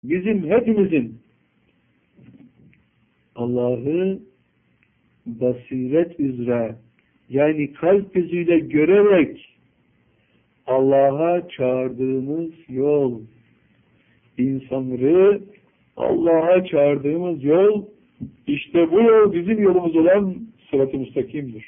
bizim hepimizin Allah'ı basiret üzere, yani kalp gözüyle görerek Allah'a çağırdığımız yol, insanları Allah'a çağırdığımız yol, işte bu yol bizim yolumuz olan sırat-ı müstakimdir.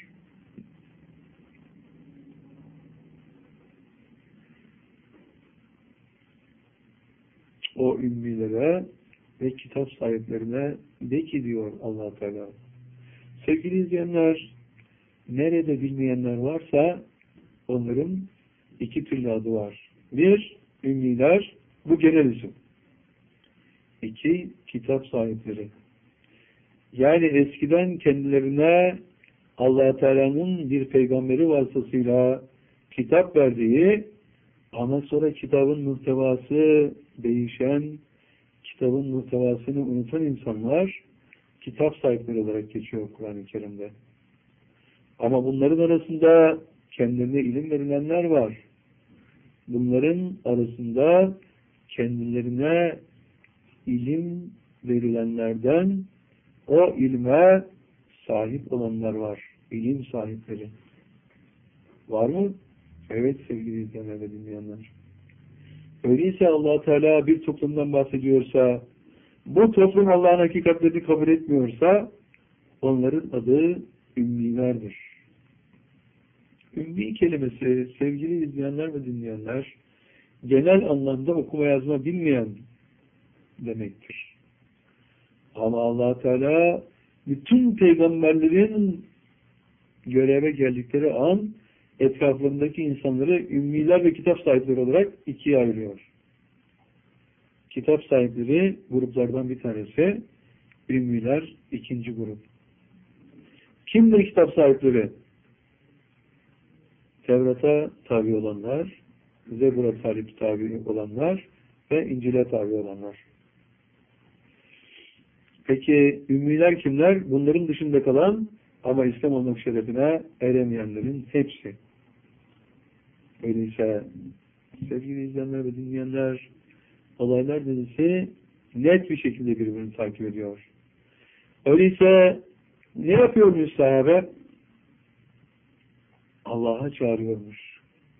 O ümmilere ve kitap sahiplerine de ki diyor Allah Teala. Sevgili izleyenler, nerede bilmeyenler varsa onların iki türlü adı var. Bir, ümmiler, bu genel isim. İki, kitap sahipleri. Yani eskiden kendilerine Allah Teala'nın bir peygamberi vasıtasıyla kitap verdiği ama sonra kitabın muhtevası değişen, kitabın muhtevasını unutan insanlar kitap sahipleri olarak geçiyor Kur'an-ı Kerim'de. Ama bunların arasında kendilerine ilim verilenler var. Bunların arasında kendilerine ilim verilenlerden o ilme sahip olanlar var. İlim sahipleri. Var mı? Evet sevgili izleyenler ve dinleyenler. Öyleyse Allah Teala bir toplumdan bahsediyorsa, bu toplum Allah'ın hakikatlerini kabul etmiyorsa, onların adı ümmilerdir. Ümmi kelimesi, sevgili izleyenler ve dinleyenler, genel anlamda okuma yazma bilmeyen demektir. Ama Allah Teala bütün peygamberlerin göreve geldikleri an etraflarındaki insanları ümmiler ve kitap sahipleri olarak ikiye ayırıyor. Kitap sahipleri gruplardan bir tanesi, ümmiler ikinci grup. Kimdir kitap sahipleri? Tevrat'a tabi olanlar, Zebur'a tabi olanlar ve İncil'e tabi olanlar. Peki ümmiler kimler? Bunların dışında kalan ama İslam olmak şerefine eremeyenlerin hepsi. Öyleyse sevgili izleyenler ve dinleyenler, olaylar dizisi net bir şekilde birbirini takip ediyor. Öyleyse ne yapıyormuş sahabe? Allah'a çağırıyormuş.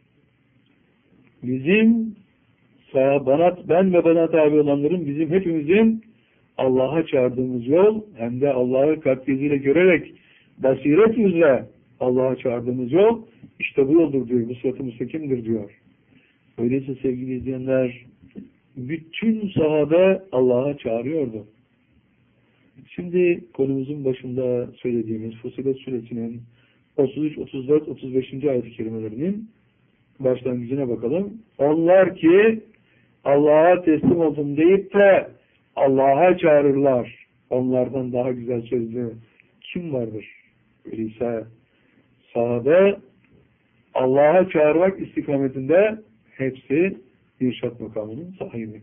Bizim ben ve bana tabi olanların, bizim hepimizin Allah'a çağırdığımız yol, hem de Allah'ı kalp gözüyle görerek basiret üzere Allah'a çağırdığımız yol, işte bu yoldur diyor, bu sırat-ı müstakimdir diyor. Öyleyse sevgili izleyenler, bütün sahabe Allah'a çağırıyordu. Şimdi konumuzun başında söylediğimiz Fussilet Suresinin 33, 34, 35. ayet-i kerimelerinin başlangıcına bakalım. Onlar ki Allah'a teslim oldum deyip de Allah'a çağırırlar. Onlardan daha güzel sözlü kim vardır? Öyleyse sahabe Allah'a çağırmak istikametinde hepsi irşad makamının sahibi.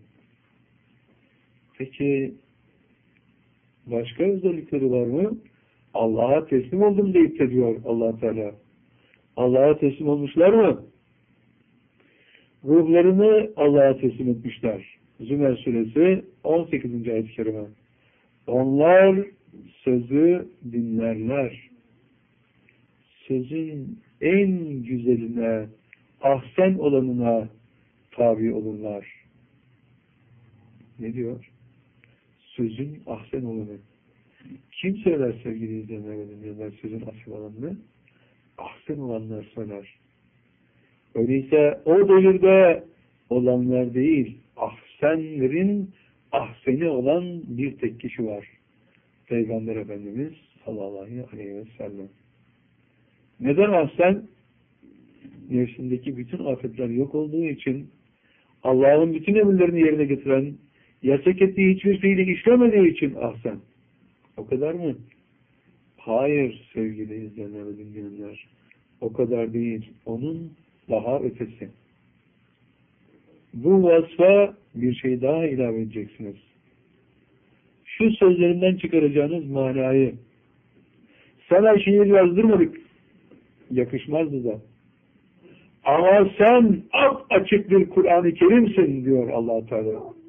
Peki başka özellikleri var mı? Allah'a teslim oldum deyip de diyor Allah Teala. Allah'a teslim olmuşlar mı? Ruhlarını Allah'a teslim etmişler. Zümer suresi 18. ayet-i kerime. Onlar sözü dinlerler. Sözün en güzeline, ahsen olanına tabi olurlar. Ne diyor? Sözün ahsen olanı. Kim söyler sevgili izleyenler, sözün ahsen olanını? Ahsen olanlar söyler. Öyleyse o devirde olanlar değil, ahsenlerin ahseni olan bir tek kişi var. Peygamber Efendimiz sallallahu aleyhi ve sellem. Neden ahsen? Nefsindeki bütün afetler yok olduğu için, Allah'ın bütün emirlerini yerine getiren, yasak ettiği hiçbir fiili işlemediği için ahsen. O kadar mı? Hayır sevgili izleyenler ve dinleyenler. O kadar değil. Onun daha ötesi. Bu vasfa bir şey daha ilave edeceksiniz. Şu sözlerinden çıkaracağınız manayı. Sana şiir yazdırmadık. Yakışmazdı da. Ama sen açık bir Kur'an-ı Kerim'sin diyor Allah Teala.